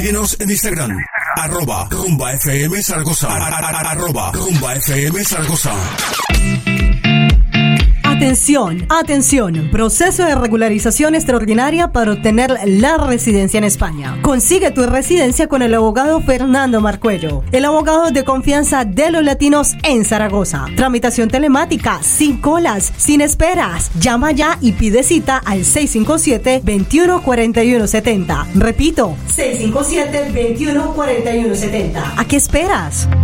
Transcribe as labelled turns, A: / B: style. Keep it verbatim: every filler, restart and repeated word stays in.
A: Síguenos en Instagram, arroba Rumba F M Zaragoza, arroba Rumba F M Zaragoza.
B: Atención, atención, proceso de regularización extraordinaria para obtener la residencia en España. Consigue tu residencia con el abogado Fernando Marcuello, el abogado de confianza de los latinos en Zaragoza. Tramitación telemática, sin colas, sin esperas. Llama ya y pide cita al seis cinco siete, veintiuno cuarenta y uno setenta. Repito, seis cinco siete, veintiuno cuarenta y uno setenta. ¿A qué esperas?